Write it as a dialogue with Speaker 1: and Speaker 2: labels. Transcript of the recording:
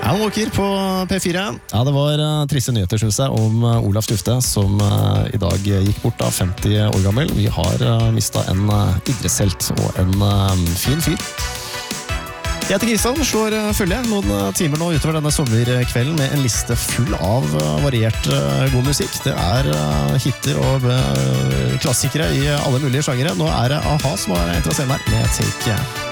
Speaker 1: Alan Walker på P4. Ja, det var triste nyheter, synes jeg, om Olaf Tufte, som I dag gikk bort da, 50 år gammel. Vi har mistet en idrettshelt og en fin fyr. Jeg heter Kristian, slår følge noen timer nå utover denne sommerkvelden med en liste full av variert god musikk. Det hitter og klassikere I alle mulige sjangere. Nå det A-ha som har etter å se her med Take